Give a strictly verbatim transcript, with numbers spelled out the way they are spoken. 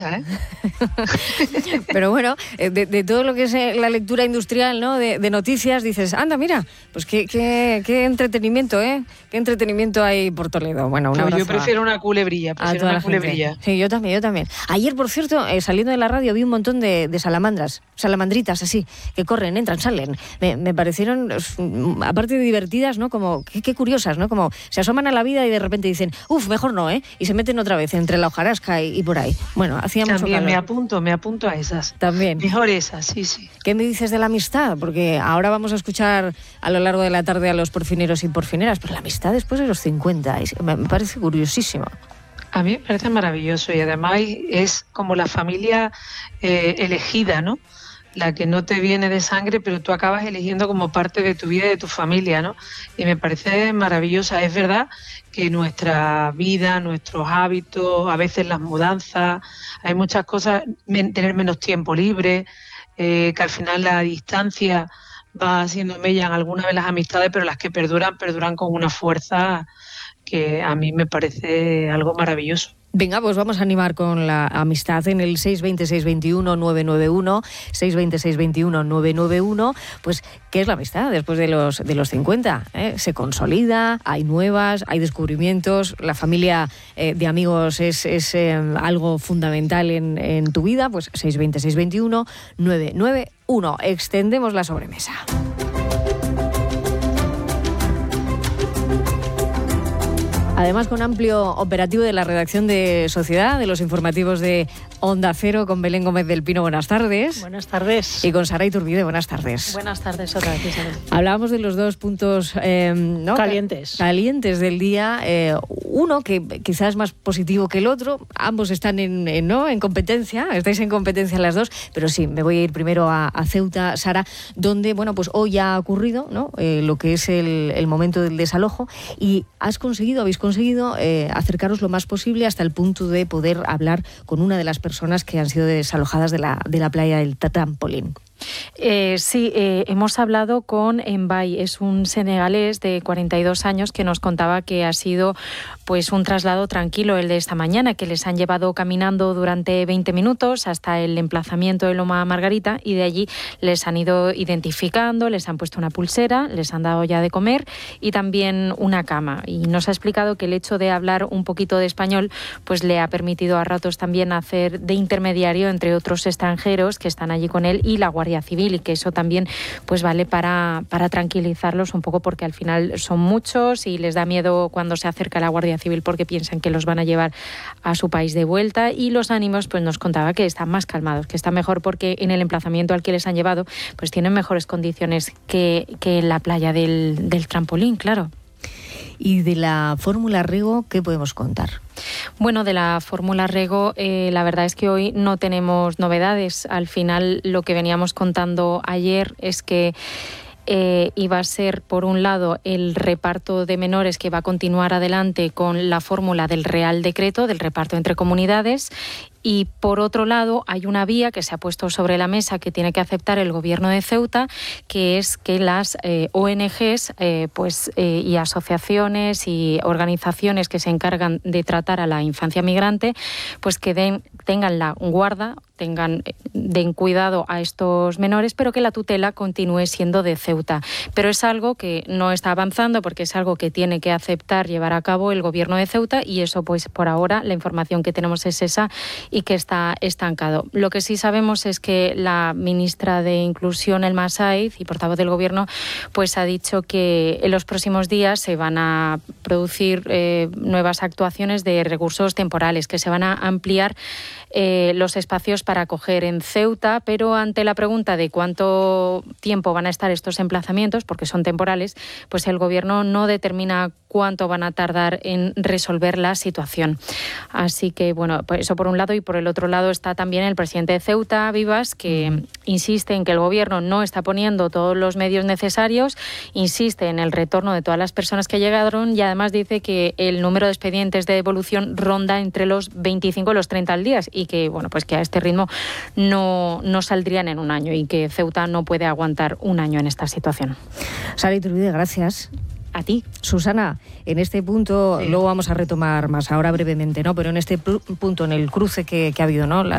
¿eh? Pero bueno, de, de todo lo que es la lectura industrial, ¿no? De, de noticias, dices, anda, mira, pues qué, qué, qué entretenimiento, ¿eh? Qué entretenimiento hay por Toledo. Bueno, una Pues yo prefiero una culebrilla, prefiero una culebrilla. Sí, yo también, yo también. Ayer, por cierto, eh, saliendo de la radio, vi un montón de, de salamandras, salamandritas así, que corren, entran, salen. Me, me parecieron, aparte de divertidas, ¿no? Como, qué, qué curiosas, ¿no? Como se asoman a la vida y de repente dicen, uff, mejor no, ¿eh? Y se meten otra vez entre la hojarasca y, y por ahí. Bueno, hacía mucho También calor. me apunto, me apunto a esas. También. Mejor esas, sí, sí. ¿Qué me dices de la amistad? Porque ahora vamos a escuchar a lo largo de la tarde a los porfineros y porfineras, pero la amistad después de los cincuenta, me parece curiosísimo. A mí me parece maravilloso y además es como la familia eh, elegida, ¿no? La que no te viene de sangre, pero tú acabas eligiendo como parte de tu vida y de tu familia, ¿no? Y me parece maravillosa. Es verdad que nuestra vida, nuestros hábitos, a veces las mudanzas, hay muchas cosas, men- tener menos tiempo libre, eh, que al final la distancia va haciendo mella en algunas de las amistades, pero las que perduran, perduran con una fuerza que a mí me parece algo maravilloso. Venga, pues vamos a animar con la amistad en el seis veinte, seis veintiuno, nueve nueve uno, seis veinte, seis veintiuno, nueve nueve uno. Pues, ¿qué es la amistad después de los, de los cincuenta? ¿Eh? Se consolida, hay nuevas, hay descubrimientos, la familia eh, de amigos es, es eh, algo fundamental en, en tu vida. Pues seis veinte, seis veintiuno, nueve nueve uno. Extendemos la sobremesa. Además, con amplio operativo de la redacción de Sociedad, de los informativos de Onda Cero, con Belén Gómez del Pino, buenas tardes. Buenas tardes. Y con Sara Iturbide, buenas tardes. Buenas tardes otra vez, Isabel. Hablábamos de los dos puntos eh, ¿no? calientes. calientes del día. Eh, uno que quizás es más positivo que el otro. Ambos están en, en, ¿no? en competencia, estáis en competencia las dos. Pero sí, me voy a ir primero a, a Ceuta, Sara, donde, bueno, pues hoy ha ocurrido, ¿no? eh, lo que es el, el momento del desalojo. Y has conseguido, habéis conseguido eh, acercaros lo más posible hasta el punto de poder hablar con una de las personas que han sido desalojadas de la, de la playa del Trampolín. Eh, sí, eh, hemos hablado con Mbay, es un senegalés de cuarenta y dos años que nos contaba que ha sido pues un traslado tranquilo el de esta mañana, que les han llevado caminando durante veinte minutos hasta el emplazamiento de Loma Margarita y de allí les han ido identificando, les han puesto una pulsera, les han dado ya de comer y también una cama. Y nos ha explicado que el hecho de hablar un poquito de español pues le ha permitido a ratos también hacer de intermediario entre otros extranjeros que están allí con él y la Guardia Civil, y que eso también pues vale para, para tranquilizarlos un poco, porque al final son muchos y les da miedo cuando se acerca la Guardia Civil porque piensan que los van a llevar a su país de vuelta. Y los ánimos, pues nos contaba que están más calmados, que están mejor porque en el emplazamiento al que les han llevado pues tienen mejores condiciones que, que en la playa del, del Trampolín, claro. Y de la Fórmula Rego, ¿qué podemos contar? Bueno, de la Fórmula Rego, eh, la verdad es que hoy no tenemos novedades. Al final, lo que veníamos contando ayer es que eh, iba a ser, por un lado, el reparto de menores que va a continuar adelante con la fórmula del Real Decreto, del reparto entre comunidades. Y por otro lado hay una vía que se ha puesto sobre la mesa que tiene que aceptar el Gobierno de Ceuta, que es que las eh, O N Ges eh, pues, eh, y asociaciones y organizaciones que se encargan de tratar a la infancia migrante pues que den, tengan la guarda, tengan den cuidado a estos menores, pero que la tutela continúe siendo de Ceuta. Pero es algo que no está avanzando porque es algo que tiene que aceptar, llevar a cabo el Gobierno de Ceuta, y eso pues por ahora la información que tenemos es esa y que está estancado. Lo que sí sabemos es que la ministra de Inclusión, Elma Saiz, y portavoz del Gobierno, pues ha dicho que en los próximos días se van a producir eh, nuevas actuaciones de recursos temporales, que se van a ampliar eh, los espacios para acoger en Ceuta, pero ante la pregunta de cuánto tiempo van a estar estos emplazamientos, porque son temporales, pues el Gobierno no determina cuánto van a tardar en resolver la situación. Así que, bueno, pues eso por un lado, y por el otro lado está también el presidente de Ceuta, Vivas, que mm. insiste en que el Gobierno no está poniendo todos los medios necesarios, insiste en el retorno de todas las personas que llegaron y además dice que el número de expedientes de devolución ronda entre los veinticinco y los treinta al día y que, bueno, pues que a este ritmo no, no saldrían en un año y que Ceuta no puede aguantar un año en esta situación. Sara Iturbide, gracias. A ti. Susana, en este punto, sí. luego vamos a retomar más ahora brevemente, ¿no? Pero en este punto, en el cruce que, que ha habido, ¿no? La